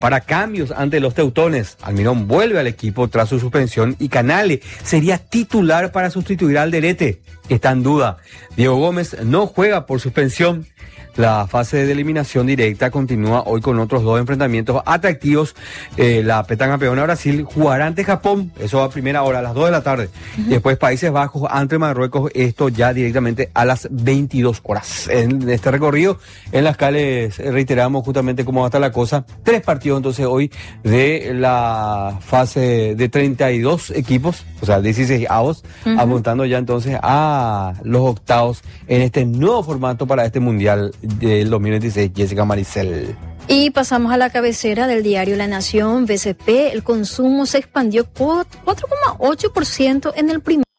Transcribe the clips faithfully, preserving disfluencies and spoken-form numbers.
Para cambios ante los teutones, Almirón vuelve al equipo tras su suspensión y Canale sería titular para sustituir al Alderete, que está en duda. Diego Gómez no juega por suspensión. La fase de eliminación directa continúa hoy con otros dos enfrentamientos atractivos. Eh, la pentacampeona Brasil jugará ante Japón, eso a primera hora, a las dos de la tarde. Uh-huh. Después Países Bajos ante Marruecos, esto ya directamente a las veintidós horas. En este recorrido, en las cuales reiteramos justamente cómo va a estar la cosa. Tres partidos entonces hoy de la fase de treinta y dos equipos, o sea, dieciséis avos, uh-huh. apuntando ya entonces a los octavos en este nuevo formato para este Mundial del dos mil veintiséis, Jessica Maricel. Y pasamos a la cabecera del diario La Nación, B C P, el consumo se expandió cuatro coma ocho por ciento en el primer.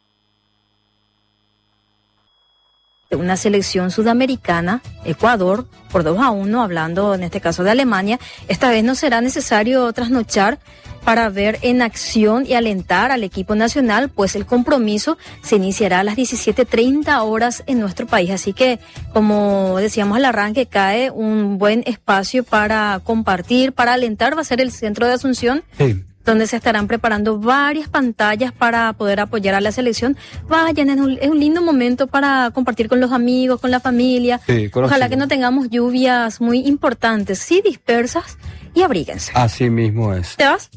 Una selección sudamericana, Ecuador, por dos a uno, hablando en este caso de Alemania. Esta vez no será necesario trasnochar para ver en acción y alentar al equipo nacional, pues el compromiso se iniciará a las diecisiete treinta horas en nuestro país. Así que, como decíamos al arranque, cae un buen espacio para compartir, para alentar. Va a ser el centro de Asunción, sí, donde se estarán preparando varias pantallas para poder apoyar a la selección. Vayan, es un, es un lindo momento para compartir con los amigos, con la familia. Sí, ojalá que no tengamos lluvias muy importantes, sí dispersas, y abríguense. Así mismo es. ¿Te vas?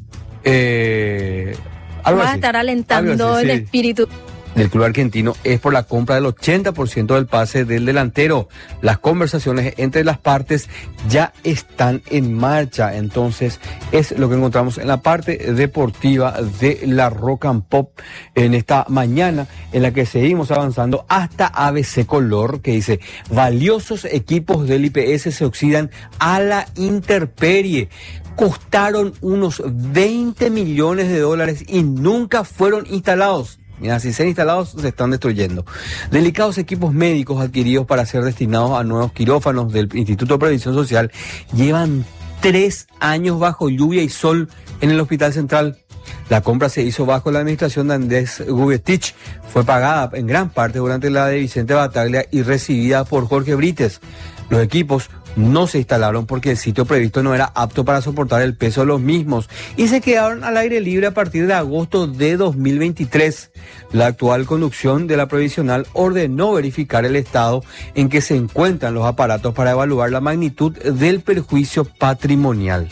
Eh, algo Vas así, a estar alentando así, el sí. espíritu del club argentino es por la compra del ochenta por ciento del pase del delantero. Las conversaciones entre las partes ya están en marcha. Entonces es lo que encontramos en la parte deportiva de la Rock and Pop en esta mañana, en la que seguimos avanzando hasta A B C Color, que dice: valiosos equipos del I P S se oxidan a la intemperie. Costaron unos veinte millones de dólares y nunca fueron instalados. Mira, si se han instalado, se están destruyendo. Delicados equipos médicos adquiridos para ser destinados a nuevos quirófanos del Instituto de Previsión Social llevan tres años bajo lluvia y sol en el Hospital Central. La compra se hizo bajo la administración de Andrés Gubetich. Fue pagada en gran parte durante la de Vicente Bataglia y recibida por Jorge Brites. Los equipos no se instalaron porque el sitio previsto no era apto para soportar el peso de los mismos y se quedaron al aire libre a partir de agosto de dos mil veintitrés. La actual conducción de la provisional ordenó verificar el estado en que se encuentran los aparatos para evaluar la magnitud del perjuicio patrimonial.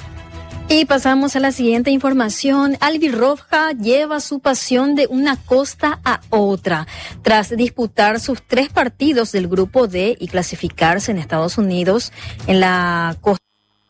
Y pasamos a la siguiente información. Albirroja lleva su pasión de una costa a otra. Tras disputar sus tres partidos del grupo D y clasificarse en Estados Unidos en la costa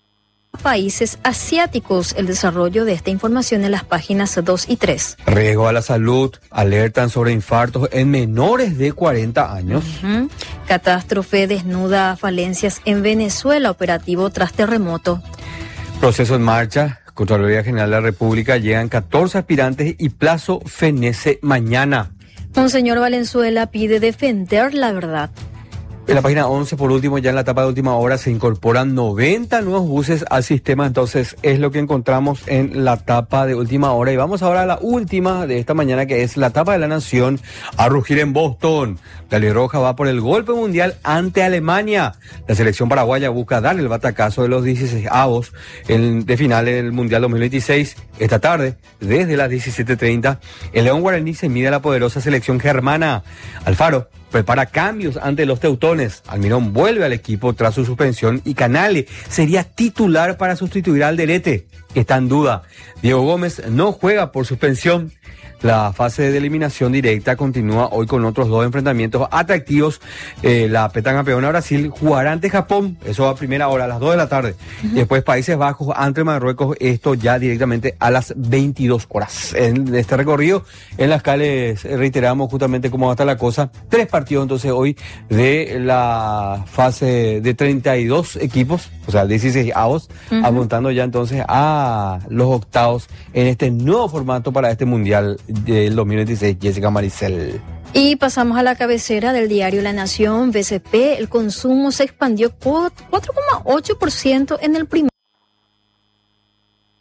de países asiáticos. El desarrollo de esta información en las páginas dos y tres. Riesgo a la salud, alertan sobre infartos en menores de cuarenta años. Uh-huh. Catástrofe desnuda falencias en Venezuela, operativo tras terremoto. Proceso en marcha, Contraloría General de la República, llegan catorce aspirantes y plazo fenece mañana. Monseñor Valenzuela pide defender la verdad. En la página once, por último, ya en la etapa de última hora, se incorporan noventa nuevos buses al sistema. Entonces, es lo que encontramos en la etapa de última hora. Y vamos ahora a la última de esta mañana, que es la etapa de la Nación, a rugir en Boston. La Albirroja va por el golpe mundial ante Alemania. La selección paraguaya busca darle el batacazo de los dieciseisavos de final en el Mundial dos mil veintiséis. Esta tarde, desde las diecisiete treinta, el León Guaraní se mide a la poderosa selección germana. Alfaro prepara cambios ante los teutones. Almirón vuelve al equipo tras su suspensión y Canale sería titular para sustituir al Alderete, que está en duda. Diego Gómez no juega por suspensión. La fase de eliminación directa continúa hoy con otros dos enfrentamientos atractivos. Eh, la pentacampeona Brasil jugará ante Japón, eso a primera hora, a las dos de la tarde. Uh-huh. Después Países Bajos ante Marruecos, esto ya directamente a las veintidós horas. En este recorrido, en las cuales reiteramos justamente cómo va a estar la cosa. Tres partidos entonces hoy de la fase de treinta y dos equipos, o sea, dieciseisavos, uh-huh. apuntando ya entonces a los octavos en este nuevo formato para este Mundial del dos mil veintiséis, Jessica Maricel. Y pasamos a la cabecera del diario La Nación, B C P, el consumo se expandió cuatro coma ocho por ciento en el primer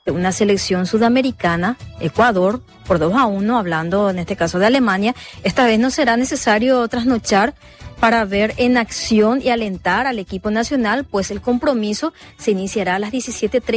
Una selección sudamericana, Ecuador, por dos a uno, hablando en este caso de Alemania. Esta vez no será necesario trasnochar para ver en acción y alentar al equipo nacional, pues el compromiso se iniciará a las diecisiete treinta.